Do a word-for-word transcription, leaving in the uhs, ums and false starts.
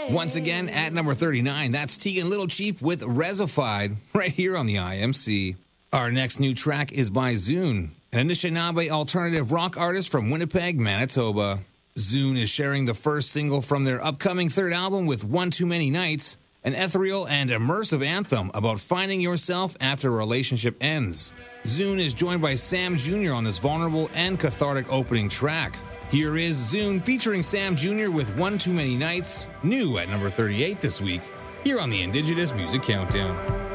Once again, at number thirty-nine, that's Tegan Little Chief with Rezified, right here on the I M C. Our next new track is by Zune, an Anishinaabe alternative rock artist from Winnipeg, Manitoba. Zune is sharing the first single from their upcoming third album with One Too Many Nights, an ethereal and immersive anthem about finding yourself after a relationship ends. Zune is joined by Sam Junior on this vulnerable and cathartic opening track. Here is Zune featuring Sam Junior with One Too Many Nights, new at number thirty-eight this week, here on the Indigenous Music Countdown.